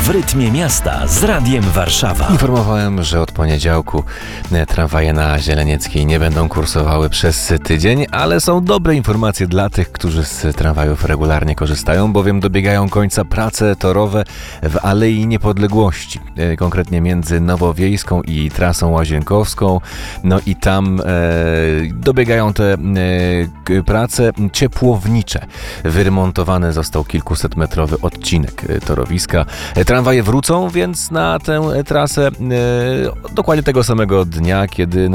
w rytmie miasta z Radiem Warszawa. Informowałem, że od poniedziałku tramwaje na Zielenieckiej nie będą kursowały przez tydzień, ale są dobre informacje dla tych, którzy z tramwajów regularnie korzystają, bowiem dobiegają końca prace torowe w Alei Niepodległości, konkretnie między Nowowiejską i Trasą Łazienkowską. No i tam dobiegają te prace ciepłownicze. Wyremontowany został kilkusetmetrowy odcinek torowiska. Tramwaje wrócą więc na tę trasę dokładnie tego samego dnia, kiedy